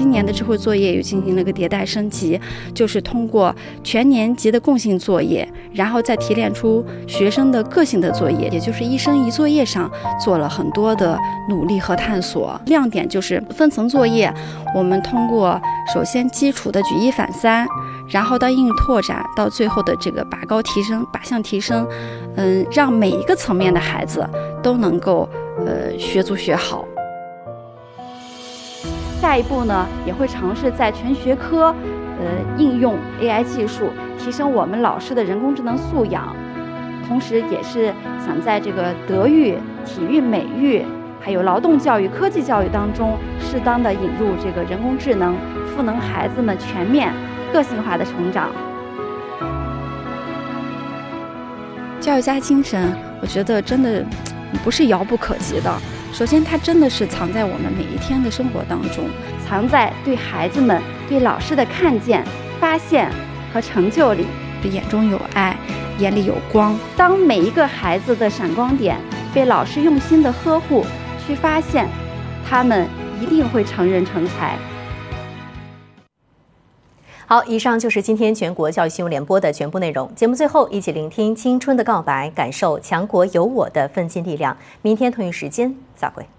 今年的智慧作业又进行了个迭代升级，就是通过全年级的共性作业，然后再提炼出学生的个性的作业，也就是一生一作业上做了很多的努力和探索。亮点就是分层作业，我们通过首先基础的举一反三，然后到应用拓展，到最后的这个拔高提升、靶向提升，让每一个层面的孩子都能够学足学好。下一步呢，也会尝试在全学科应用 AI 技术，提升我们老师的人工智能素养，同时也是想在这个德育、体育、美育，还有劳动教育、科技教育当中，适当的引入这个人工智能，赋能孩子们全面个性化的成长。教育家精神，我觉得真的不是遥不可及的。首先，它真的是藏在我们每一天的生活当中，藏在对孩子们、对老师的看见、发现和成就里。眼中有爱，眼里有光。当每一个孩子的闪光点被老师用心的呵护，去发现，他们一定会成人成才。 好，以上就是今天全国教育新闻联播的全部内容。节目最后，一起聆听青春的告白，感受强国有我的奋进力量。明天同一时间再会。